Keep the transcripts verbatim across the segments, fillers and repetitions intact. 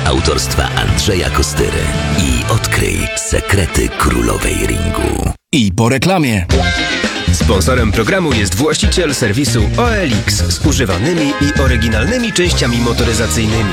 autorstwa Andrzeja Kostyry i odkryj sekrety królowej ringu. I po reklamie. Sponsorem programu jest właściciel serwisu O L X z używanymi i oryginalnymi częściami motoryzacyjnymi.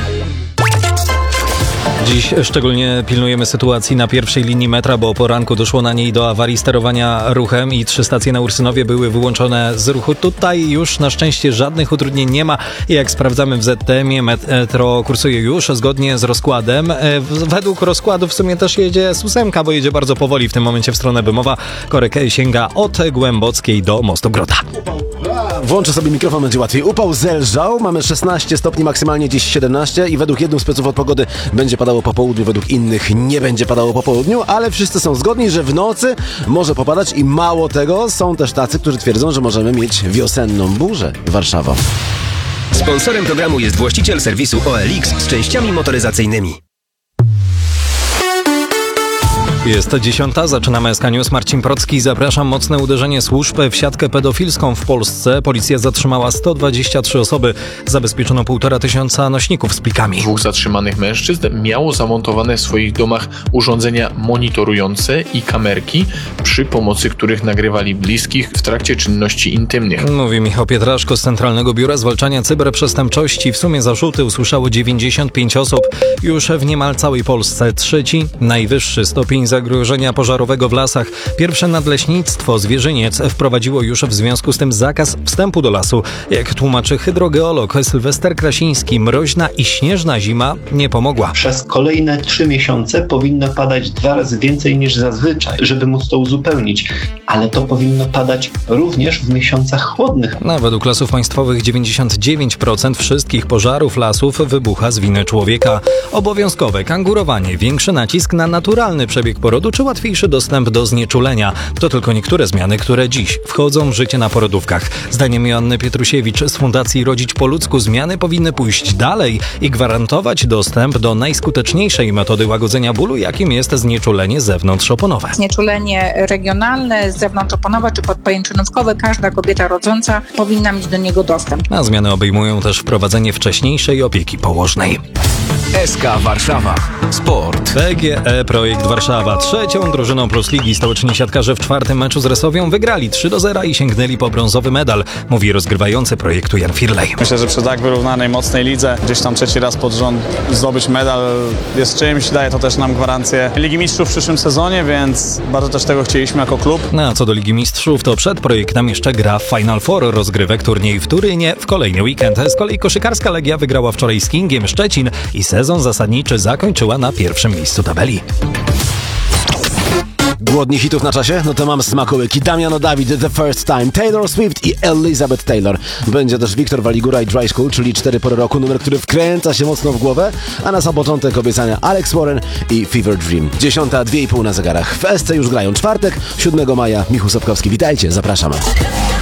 Dziś szczególnie pilnujemy sytuacji na pierwszej linii metra, bo o poranku doszło na niej do awarii sterowania ruchem i trzy stacje na Ursynowie były wyłączone z ruchu. Tutaj już na szczęście żadnych utrudnień nie ma i jak sprawdzamy w Z T M-ie, metro kursuje już zgodnie z rozkładem. Według rozkładu w sumie też jedzie S osiem, bo jedzie bardzo powoli w tym momencie w stronę Bemowa. Korek sięga od Głębockiej do Mostu Grota. Włączę sobie mikrofon, będzie łatwiej. Upał zelżał, mamy szesnaście stopni, maksymalnie dziś siedemnaście i według jednych speców od pogody będzie padało po południu, według innych nie będzie padało po południu, ale wszyscy są zgodni, że w nocy może popadać i mało tego, są też tacy, którzy twierdzą, że możemy mieć wiosenną burzę. Warszawa. Sponsorem programu jest właściciel serwisu O L X z częściami motoryzacyjnymi. Jest dziesiąta, zaczynamy S K News. Marcin Procki, zapraszam. Mocne uderzenie służb w siatkę pedofilską w Polsce. Policja zatrzymała sto dwadzieścia trzy osoby. Zabezpieczono półtora tysiąca nośników z plikami. Dwóch zatrzymanych mężczyzn miało zamontowane w swoich domach urządzenia monitorujące i kamerki, przy pomocy których nagrywali bliskich w trakcie czynności intymnych. Mówi Michał Pietraszko z Centralnego Biura Zwalczania Cyberprzestępczości. W sumie zarzuty usłyszało dziewięćdziesiąt pięć osób. Już w niemal całej Polsce. Trzeci, najwyższy stopień zagrożenia pożarowego w lasach. Pierwsze nadleśnictwo Zwierzyniec wprowadziło już w związku z tym zakaz wstępu do lasu. Jak tłumaczy hydrogeolog Sylwester Krasiński, mroźna i śnieżna zima nie pomogła. Przez kolejne trzy miesiące powinno padać dwa razy więcej niż zazwyczaj, żeby móc to uzupełnić. Ale to powinno padać również w miesiącach chłodnych. No, według Lasów Państwowych dziewięćdziesiąt dziewięć procent wszystkich pożarów lasów wybucha z winy człowieka. Obowiązkowe kangurowanie, większy nacisk na naturalny przebieg porodu czy łatwiejszy dostęp do znieczulenia. To tylko niektóre zmiany, które dziś wchodzą w życie na porodówkach. Zdaniem Joanny Pietrusiewicz z Fundacji Rodzić po ludzku zmiany powinny pójść dalej i gwarantować dostęp do najskuteczniejszej metody łagodzenia bólu, jakim jest znieczulenie zewnątrzoponowe. Znieczulenie regionalne, zewnątrzoponowe czy podpajęczynówkowe, każda kobieta rodząca powinna mieć do niego dostęp. A zmiany obejmują też wprowadzenie wcześniejszej opieki położnej. S K Warszawa. Sport. P G E Projekt Warszawa. Trzecią drużyną Plus Ligi stoliczni siatkarze w czwartym meczu z Resowią wygrali trzy do zera i sięgnęli po brązowy medal, mówi rozgrywający projektu Jan Firlej. Myślę, że przy tak wyrównanej, mocnej lidze gdzieś tam trzeci raz pod rząd zdobyć medal jest czymś, daje to też nam gwarancję Ligi Mistrzów w przyszłym sezonie, więc bardzo też tego chcieliśmy jako klub. No a co do Ligi Mistrzów, to przed projektem jeszcze gra w Final Four rozgrywek turniej w Turynie w kolejny weekend. Z kolei koszykarska Legia wygrała wczoraj z Kingiem Szczecin i sezon zasadniczy zakończyła na pierwszym miejscu tabeli. Głodni hitów na czasie? No to mam smakołyki. Damiano David, The First Time, Taylor Swift i Elizabeth Taylor. Będzie też Wiktor Waligura i Dry School, czyli cztery pory roku, numer, który wkręca się mocno w głowę, a na sam początek obiecania Alex Warren i Fever Dream. Dziesiąta, dwie i pół na zegarach. W S C już grają czwartek, siódmego maja. Michał Sobkowski, witajcie, zapraszamy.